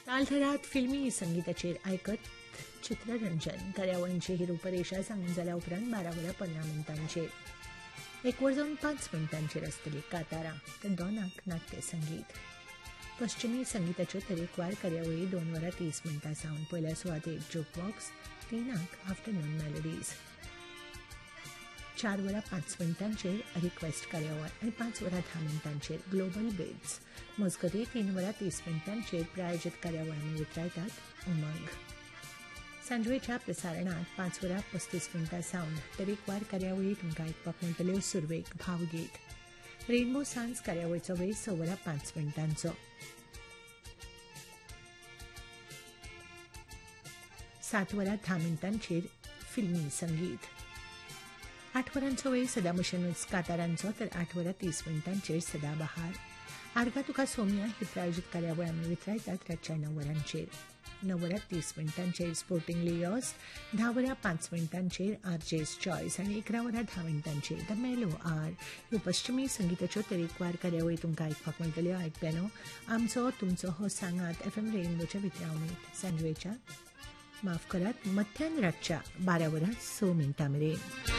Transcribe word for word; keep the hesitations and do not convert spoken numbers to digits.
तालथरात फिल्मी संगीताचेर आयकत चित्ररंजन कार्यावळींची ही रुपरेषा सांगून जाल्या उपरांत बारा वरां पंदरा मिनटांचेर एक वर जावन पांच मिनटांचेर आसतली कांतारां ते दोनाक नाट्य संगीत. पश्चिमी संगीताच्यो तरेकवार कार्यावळी दोन वरां तीस मिनटां सावन पयल्या सुवातेक जोक बॉक्स, तिनाक आफ्टरनून मेलोडीज, चार वरां पांच मिनटांचेर रिक्वेस्ट कार्यावळ आनी पांच वरां धा मिनटांचेर ग्लोबल बिट्स. मजगतीं तीन वरां तीस मिनटांचेर प्रायोजीत कार्यावळांनी वितरायतात उमंग. सांजवेच्या प्रसारणात पांच वरां पस्तीस मिनटां सावन तरेकवार कार्यावळी तुमकां आयकपाक मेळटल्यो. सुरवेक भावगीत. रेनबो सांज कार्यावळीचो वेळ स वरां पांच मिनटांचो. सात वरां धा मिनटांचेर फिल्मी संगीत. आठ वरांचो वेळ सदा भशेनूच कांतारांचो तर आठ वरां तीस मिनटांचेर सदा बहार. आर्गा तुका सोमिया ही प्रायोजीत कार्यावळ आमी वितरायतात रातच्या णव वरांचेर. णव वरां तीस मिनटांचेर स्पोर्टिंग लियोस, धा वरां पांच मिनटांचेर आरजेस चॉयस आनी इकरा वरां धा मिनटांचेर द मेलो आर. ह्यो पश्चिमी संगीताच्यो तरेकवार कार्यावळी तुमकां आयकपाक मेळटल्यो. आयकप्यानो आमचो तुमचो हो सांगात एफ एम रेनबोच्या वितरावणीत सांजवेच्या माफ करात मध्यान रातच्या बारा वरां स मिनटां मेरेन.